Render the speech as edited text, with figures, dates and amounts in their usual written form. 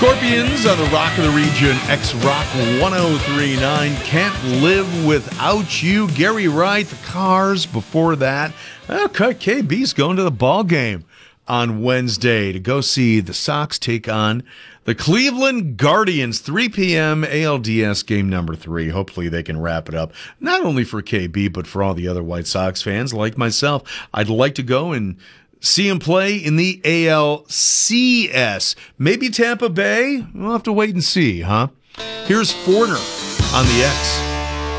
Scorpions on the Rock of the Region, X-Rock 1039. Can't Live Without You. Gary Wright, the Cars before that. KB's going to the ball game on Wednesday to go see the Sox take on the Cleveland Guardians. 3 p.m. ALDS game number 3. Hopefully they can wrap it up, not only for KB, but for all the other White Sox fans like myself. I'd like to go and see him play in the ALCS. Maybe Tampa Bay? We'll have to wait and see, huh? Here's Foreigner on the X.